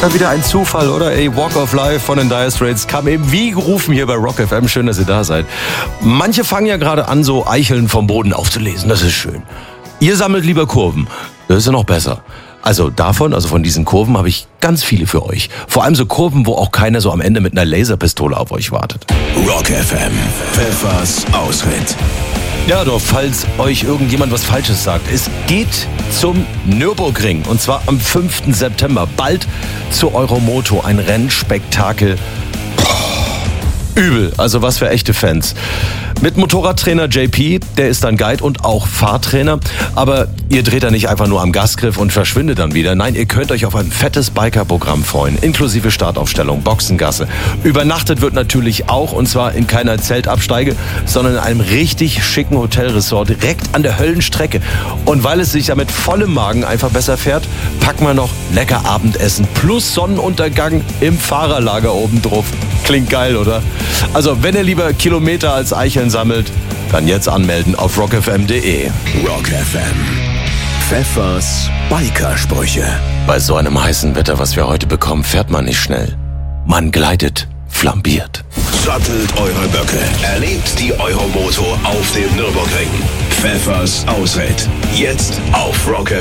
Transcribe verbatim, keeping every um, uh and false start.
Ja, wieder ein Zufall, oder? Ey, Walk of Life von den Dire Straits kam eben wie gerufen hier bei Rock F M. Schön, dass ihr da seid. Manche fangen ja gerade an, so Eicheln vom Boden aufzulesen. Das ist schön. Ihr sammelt lieber Kurven. Das ist ja noch besser. Also davon, also von diesen Kurven, habe ich ganz viele für euch. Vor allem so Kurven, wo auch keiner so am Ende mit einer Laserpistole auf euch wartet. Rock F M. Pfeffers Ausritt. Ja, doch, falls euch irgendjemand was Falsches sagt. Es geht zum Nürburgring und zwar am fünften September. Bald zu Euromoto, ein Rennspektakel. Übel, also was für echte Fans. Mit Motorradtrainer J P, der ist dann Guide und auch Fahrtrainer. Aber ihr dreht da nicht einfach nur am Gasgriff und verschwindet dann wieder. Nein, ihr könnt euch auf ein fettes Biker-Programm freuen, inklusive Startaufstellung, Boxengasse. Übernachtet wird natürlich auch, und zwar in keiner Zeltabsteige, sondern in einem richtig schicken Hotelresort direkt an der Höllenstrecke. Und weil es sich ja mit vollem Magen einfach besser fährt, packen wir noch lecker Abendessen plus Sonnenuntergang im Fahrerlager oben drauf. Klingt geil, oder? Also, wenn ihr lieber Kilometer als Eicheln sammelt, dann jetzt anmelden auf rock f m punkt d e. Rock F M. Pfeffers Biker-Sprüche. Bei so einem heißen Wetter, was wir heute bekommen, fährt man nicht schnell. Man gleitet flambiert. Sattelt eure Böcke. Erlebt die Euromoto auf dem Nürburgring. Pfeffers Ausritt. Jetzt auf Rock F M.